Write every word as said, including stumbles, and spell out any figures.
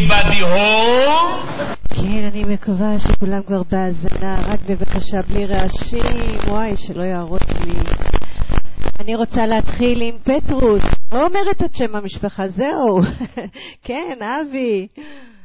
everybody home? כן, אני מקווה שכולם כבר בהזנה, רק בבקשה בלי רעשים, וואי, שלא יערוץ לי. אני רוצה להתחיל עם פטרוס, לא אומרת את שם המשפחה, זהו. כן, אבי.